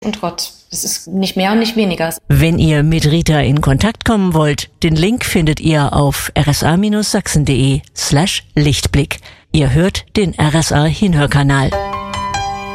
und Trotz. Das ist nicht mehr und nicht weniger. Wenn ihr mit Rita in Kontakt kommen wollt, den Link findet ihr auf rsa-sachsen.de/Lichtblick. Ihr hört den RSA Hinhörkanal.